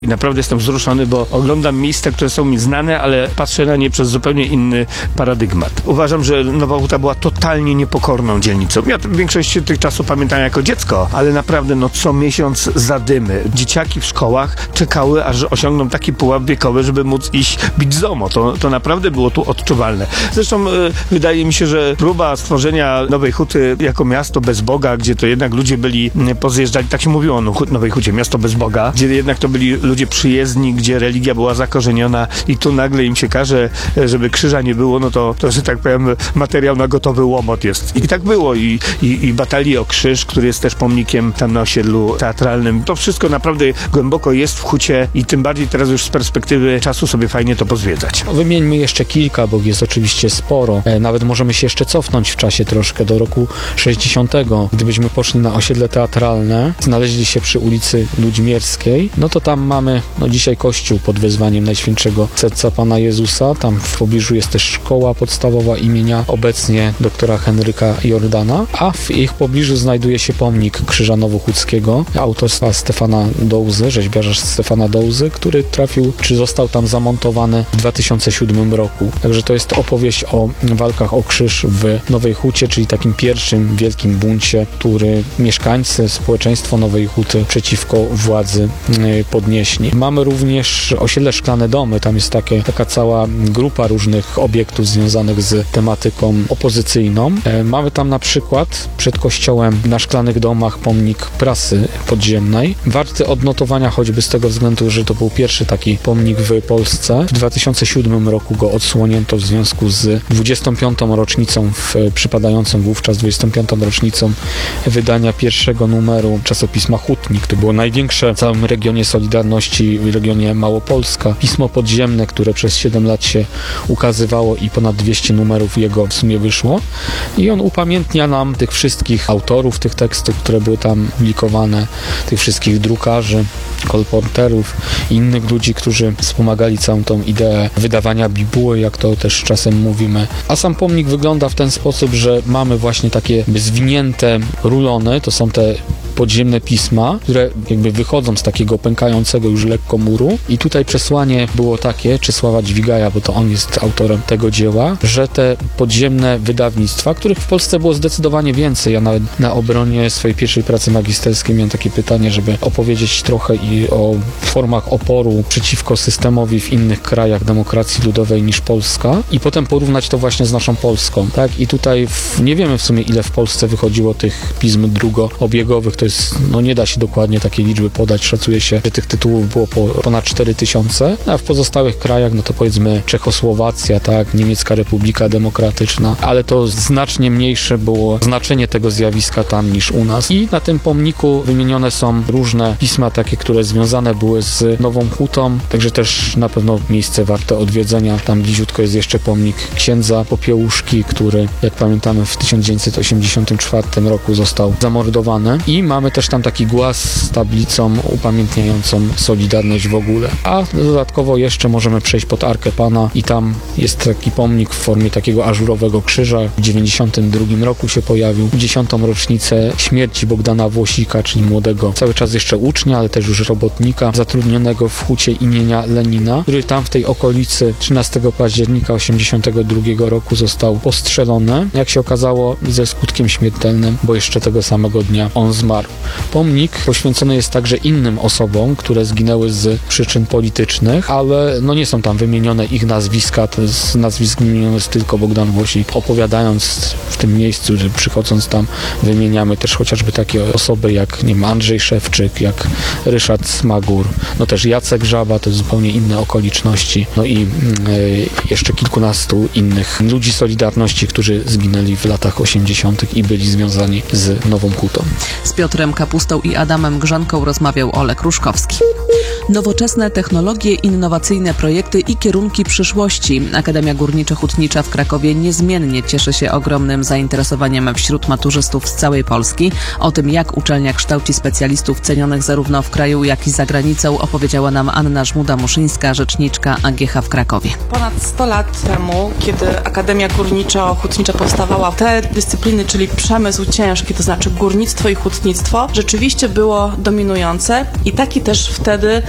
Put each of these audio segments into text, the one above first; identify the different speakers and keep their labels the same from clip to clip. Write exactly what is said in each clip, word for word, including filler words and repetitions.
Speaker 1: I naprawdę jestem wzruszony, bo oglądam miejsca, które są mi znane, ale patrzę na nie przez zupełnie inny paradygmat. Uważam, że Nowa Huta była totalnie niepokorną dzielnicą. Ja większość tych czasów pamiętam jako dziecko, ale naprawdę no co miesiąc zadymy. Dzieciaki w szkołach czekały, aż osiągną taki pułap wiekowy, żeby móc iść bić zomo. To, to naprawdę było tu odczuwalne. Zresztą y, wydaje mi się, że próba stworzenia Nowej Huty jako miasto bez Boga, gdzie to jednak ludzie byli y, pozjeżdżali, tak się mówiło o Nowej Hucie, miasto bez Boga, gdzie jednak to byli ludzie przyjezdni, gdzie religia była zakorzeniona i tu nagle im się każe, żeby krzyża nie było, no to, to że tak powiem, materiał na gotowy łomot jest. I tak było. I, i, i batalii o krzyż, który jest też pomnikiem tam na osiedlu teatralnym. To wszystko naprawdę głęboko jest w Hucie i tym bardziej teraz już z perspektywy czasu sobie fajnie to pozwiedzać.
Speaker 2: Wymieńmy jeszcze kilka, bo jest oczywiście sporo. E, nawet możemy się jeszcze cofnąć w czasie troszkę do roku sześćdziesiątego. Gdybyśmy poszli na osiedle teatralne, znaleźli się przy ulicy Ludźmierskiej, no to tam mamy no dzisiaj kościół pod wezwaniem Najświętszego Serca Pana Jezusa. Tam w pobliżu jest też szkoła podstawowa imienia obecnie doktora Henryka Jordana, a w ich pobliżu znajduje się pomnik Krzyża Nowochódzkiego autorstwa Stefana Dołzy, rzeźbiarza Stefana Dołzy, który trafił, czy został tam zamontowany w dwa tysiące siódmym roku. Także to jest opowieść o walkach o krzyż w Nowej Hucie, czyli takim pierwszym wielkim buncie, który mieszkańcy, społeczeństwo Nowej Huty przeciwko władzy podnieśli. Mamy również osiedle Szklane Domy, tam jest takie, taka cała grupa różnych obiektów związanych z tematyką opozycyjną. E, mamy tam na przykład przed kościołem na Szklanych Domach pomnik prasy podziemnej. Warty odnotowania choćby z tego względu, że to był pierwszy taki pomnik w Polsce. W dwa tysiące siódmym roku go odsłonięto w związku z dwudziestą piątą rocznicą, w, przypadającą wówczas dwudziestą piątą rocznicą wydania pierwszego numeru czasopisma Hutnik. To było największe w całym regionie Solidarności, w regionie Małopolska. Pismo podziemne, które przez siedem lat się ukazywało i ponad dwieście numerów jego w sumie wyszło. I on upamiętnia nam tych wszystkich autorów tych tekstów, które były tam publikowane, tych wszystkich drukarzy, kolporterów i innych ludzi, którzy wspomagali całą tą ideę wydawania bibuły, jak to też czasem mówimy. A sam pomnik wygląda w ten sposób, że mamy właśnie takie zwinięte rulony, to są te podziemne pisma, które jakby wychodzą z takiego pękającego już lekko muru i tutaj przesłanie było takie, Czesława Dźwigaja, bo to on jest autorem tego dzieła, że te podziemne wydawnictwa, których w Polsce było zdecydowanie więcej. Ja nawet na obronie swojej pierwszej pracy magisterskiej miałem takie pytanie, żeby opowiedzieć trochę i o formach oporu przeciwko systemowi w innych krajach demokracji ludowej niż Polska i potem porównać to właśnie z naszą Polską, tak? I tutaj w, nie wiemy w sumie, ile w Polsce wychodziło tych pism drugoobiegowych, to jest, no nie da się dokładnie takiej liczby podać, szacuje się, że tych tytułów było po, ponad cztery tysiące, a w pozostałych krajach, no to powiedzmy Czechosłowacja, tak, Niemiecka Republika Demokratyczna, ale to znacznie mniejsze było znaczenie tego zjawiska tam niż u nas. I na tym pomniku wymienione są różne pisma takie, które związane były z Nową Hutą, także też na pewno miejsce warte odwiedzenia. Tam bliziutko jest jeszcze pomnik księdza Popiełuszki, który, jak pamiętamy, w tysiąc dziewięćset osiemdziesiątym czwartym roku został zamordowany. I mamy też tam taki głaz z tablicą upamiętniającą Solidarność w ogóle. A dodatkowo jeszcze możemy przejść pod Arkę Pana i tam jest taki pomnik w formie takiego ażurowego krzyża. W dziewięćdziesiątym drugim roku się pojawił. W dziesiątą rocznicę śmierci Bogdana Włosika, czyli młodego, cały czas jeszcze ucznia, ale też już robotnika, zatrudnionego w hucie imienia Lenina, który tam w tej okolicy trzynastego października osiemdziesiątego drugiego roku został postrzelony. Jak się okazało, ze skutkiem śmiertelnym, bo jeszcze tego samego dnia on zmarł. Pomnik poświęcony jest także innym osobom, które zginęły z przyczyn politycznych, ale no nie są tam wymienione ich nazwiska, to z nazwisk wymieniony jest tylko Bogdan Włosik. Opowiadając w tym miejscu, że przychodząc tam wymieniamy też chociażby takie osoby jak, nie wiem, Andrzej Szewczyk, jak Ryszard Smagur, no też Jacek Żaba, to zupełnie inne okoliczności, no i yy, jeszcze kilkunastu innych ludzi Solidarności, którzy zginęli w latach osiemdziesiątych i byli związani z Nową Hutą.
Speaker 3: Z Piotrem Kapustą i Adamem Grzanką rozmawiał Olek Ruszkowski. Nowoczesne technologie, innowacyjne projekty i kierunki przyszłości. Akademia Górniczo-Hutnicza w Krakowie niezmiennie cieszy się ogromnym zainteresowaniem wśród maturzystów z całej Polski. O tym, jak uczelnia kształci specjalistów cenionych zarówno w kraju, jak i za granicą, opowiedziała nam Anna Żmuda-Muszyńska, rzeczniczka A G H w Krakowie.
Speaker 4: Ponad sto lat temu, kiedy Akademia Górniczo-Hutnicza powstawała, te dyscypliny, czyli przemysł ciężki, to znaczy górnictwo i hutnictwo, rzeczywiście było dominujące i taki też wtedy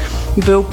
Speaker 4: był